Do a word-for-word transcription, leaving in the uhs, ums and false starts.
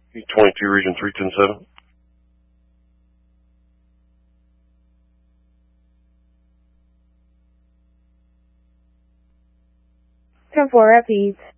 E twenty-two, region three ten seven. ten four, repeat.